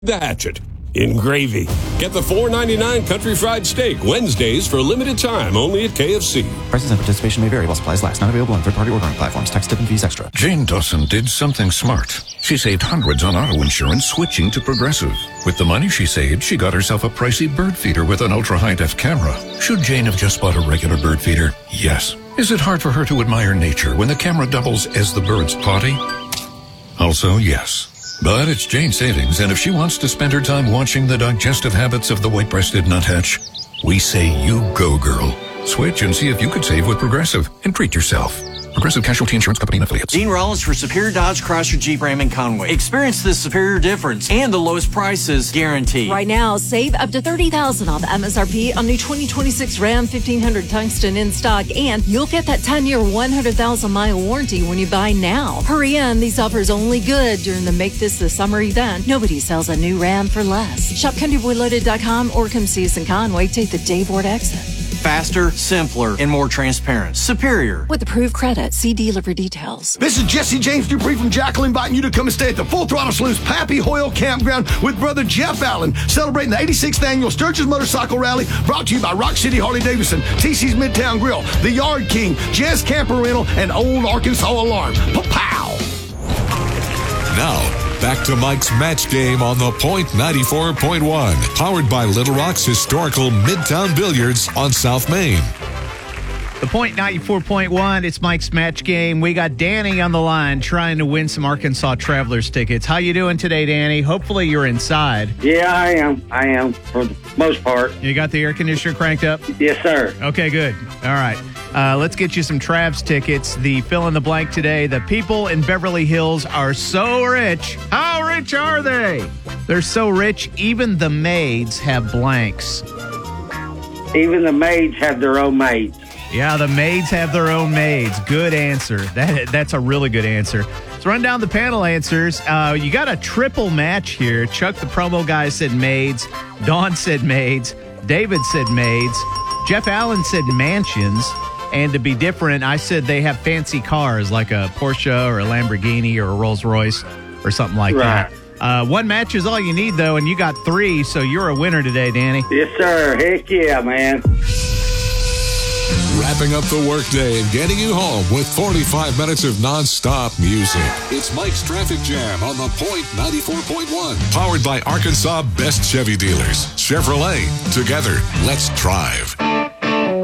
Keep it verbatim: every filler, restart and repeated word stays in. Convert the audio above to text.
The Hatchet in gravy. Get the four ninety-nine Country Fried Steak Wednesdays for a limited time only at K F C. Prices and participation may vary while supplies last. Not available on third-party ordering platforms. Tax, tip, and fees extra. Jane Dawson did something smart. She saved hundreds on auto insurance switching to Progressive. With the money she saved, she got herself a pricey bird feeder with an ultra-high-def camera. Should Jane have just bought a regular bird feeder? Yes. Is it hard for her to admire nature when the camera doubles as the bird's potty? Also, yes. But it's Jane's savings, and if she wants to spend her time watching the digestive habits of the white-breasted nuthatch, we say you go, girl. Switch and see if you could save with Progressive and treat yourself. Progressive Casualty Insurance Company and Affiliates. Dean Rollins for Superior Dodge Chrysler Jeep Ram and Conway. Experience the superior difference and the lowest prices guaranteed. Right now, save up to thirty thousand dollars off M S R P on new twenty twenty-six Ram fifteen hundred Tungsten in stock, and you'll get that ten-year, one hundred thousand mile warranty when you buy now. Hurry in. These offers only good during the Make This the Summer event. Nobody sells a new Ram for less. Shop country boy loaded dot com or come see us in Conway. Take the Dave Ward exit. Faster, simpler, and more transparent. Superior. With approved credit. See dealer for details. This is Jesse James Dupree from Jackal, inviting you to come and stay at the Full Throttle Saloon's Pappy Hoyle Campground with brother Jeff Allen, celebrating the eighty-sixth annual Sturgis Motorcycle Rally, brought to you by Rock City Harley-Davidson, T C's Midtown Grill, The Yard King, Jazz Camper Rental, and Old Arkansas Alarm. Pa-pow! Now, back to Mike's Match Game on the Point ninety-four point one, powered by Little Rock's historical Midtown Billiards on South Main. The Point ninety-four point one, it's Mike's Match Game. We got Danny on the line trying to win some Arkansas Travelers tickets. How you doing today, Danny? Hopefully you're inside. Yeah, I am. I am, for the most part. You got the air conditioner cranked up? Yes, sir. Okay, good. All right. Uh, let's get you some Travs tickets. The fill in the blank today. The people in Beverly Hills are so rich. How rich are they? They're so rich, even the maids have blanks. Even the maids have their own maids. Yeah, the maids have their own maids. Good answer. That That's a really good answer. Let's run down the panel answers. Uh, you got a triple match here. Chuck, the promo guy, said maids. Dawn said maids. David said maids. Jeff Allen said mansions. And to be different, I said they have fancy cars like a Porsche or a Lamborghini or a Rolls Royce or something like right. that. Uh, one match is all you need, though, and you got three, so you're a winner today, Danny. Yes, sir. Heck yeah, man. Wrapping up the workday and getting you home with forty-five minutes of non-stop music. It's Mike's Traffic Jam on the Point ninety-four point one. Powered by Arkansas Best Chevy Dealers. Chevrolet. Together, let's drive.